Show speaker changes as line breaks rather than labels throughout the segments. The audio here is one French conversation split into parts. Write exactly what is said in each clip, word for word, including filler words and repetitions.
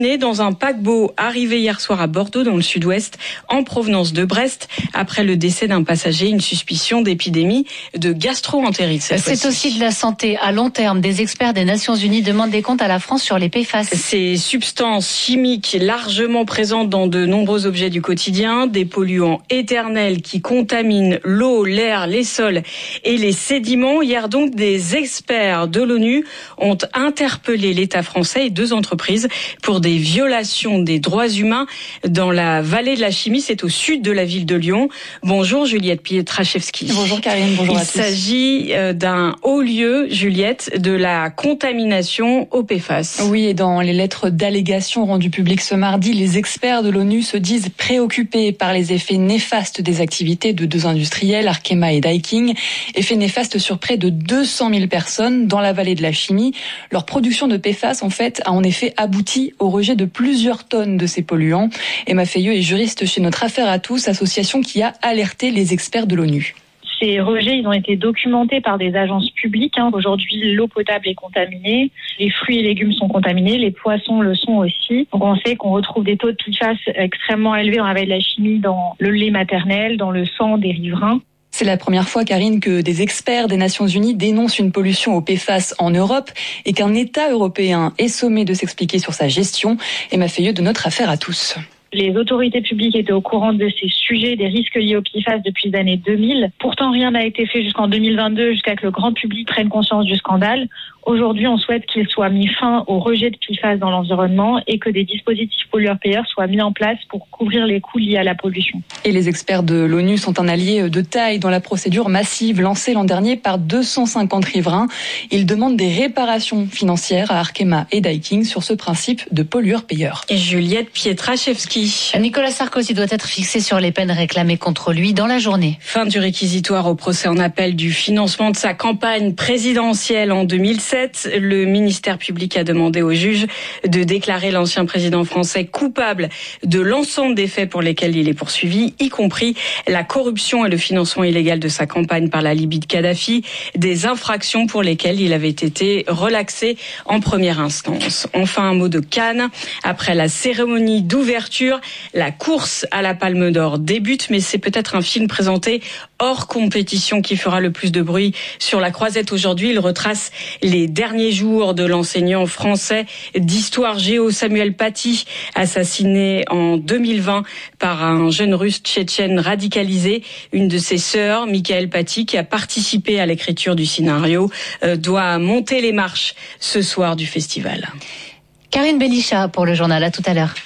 Né dans un paquebot arrivé hier soir à Bordeaux dans le sud-ouest en provenance de Brest après le décès d'un passager, une suspicion d'épidémie de gastro-entérite.
C'est aussi de la santé à long terme. Des experts des Nations Unies demandent des comptes à la France sur les P F A S.
Ces substances chimiques largement présentes dans de nombreux objets du quotidien, des polluants éternels qui contaminent l'eau, l'air, les sols et les sédiments. Hier donc, des experts de l'ONU ont interpellé l'État français et deux entreprises pour des violations des droits humains dans la vallée de la Chimie, c'est au sud de la ville de Lyon. Bonjour Juliette Pietraszewski.
Bonjour Karine, bonjour à tous.
Il s'agit d'un haut lieu, Juliette, de la contamination au P F A S.
Oui, et dans les lettres d'allégation rendues publiques ce mardi, les experts de l'ONU se disent préoccupés par les effets néfastes des activités de deux industriels, Arkema et Daikin. Effets néfastes sur près de deux cent mille personnes dans la vallée de la Chimie. Leur production de P F A S, en fait, a en effet abouti au rejet de plusieurs tonnes de ces polluants. Emma Feilleux est juriste chez Notre Affaire à tous, association qui a alerté les experts de l'ONU.
Ces rejets, ils ont été documentés par des agences publiques. Aujourd'hui, l'eau potable est contaminée, les fruits et légumes sont contaminés, les poissons le sont aussi. Donc on sait qu'on retrouve des taux de P F A S extrêmement élevés dans la vallée de la Chimie, dans le lait maternel, dans le sang des riverains.
C'est la première fois, Karine, que des experts des Nations Unies dénoncent une pollution au P F A S en Europe et qu'un État européen est sommé de s'expliquer sur sa gestion. Emma Feilleux de Notre Affaire à tous.
Les autorités publiques étaient au courant de ces sujets, des risques liés au P F A S depuis les années deux mille. Pourtant, rien n'a été fait jusqu'en deux mille vingt-deux, jusqu'à que le grand public prenne conscience du scandale. Aujourd'hui, on souhaite qu'il soit mis fin au rejet de P F A S dans l'environnement et que des dispositifs pollueurs-payeurs soient mis en place pour couvrir les coûts liés à la pollution.
Et les experts de l'ONU sont un allié de taille dans la procédure massive lancée l'an dernier par deux cent cinquante riverains. Ils demandent des réparations financières à Arkema et Daikin sur ce principe de pollueur-payeur.
Et Juliette Pietraszewski.
Nicolas Sarkozy doit être fixé sur les peines réclamées contre lui dans la journée.
Fin du réquisitoire au procès en appel du financement de sa campagne présidentielle en deux mille sept. Le ministère public a demandé au juge de déclarer l'ancien président français coupable de l'ensemble des faits pour lesquels il est poursuivi, y compris la corruption et le financement illégal de sa campagne par la Libye de Kadhafi, des infractions pour lesquelles il avait été relaxé en première instance. Enfin, un mot de Cannes. Après la cérémonie d'ouverture, la course à la Palme d'Or débute, mais c'est peut-être un film présenté hors compétition qui fera le plus de bruit sur la croisette aujourd'hui. Il retrace les derniers jours de l'enseignant français d'histoire géo Samuel Paty, assassiné en deux mille vingt par un jeune russe tchétchène radicalisé. Une de ses sœurs, Michael Paty, qui a participé à l'écriture du scénario, doit monter les marches ce soir du festival.
Karine Belichat pour le journal. À tout à l'heure.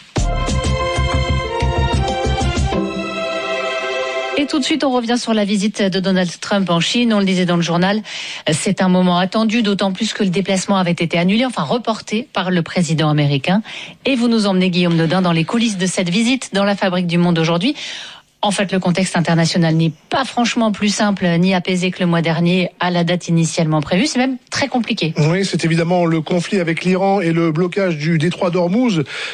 Et tout de suite, on revient sur la visite de Donald Trump en Chine. On le disait dans le journal, c'est un moment attendu, d'autant plus que le déplacement avait été annulé, enfin reporté par le président américain. Et vous nous emmenez, Guillaume Nodin, dans les coulisses de cette visite dans la Fabrique du Monde aujourd'hui. En fait, le contexte international n'est pas franchement plus simple ni apaisé que le mois dernier à la date initialement prévue. C'est même très compliqué.
Oui, c'est évidemment le conflit avec l'Iran et le blocage du détroit d'Ormuz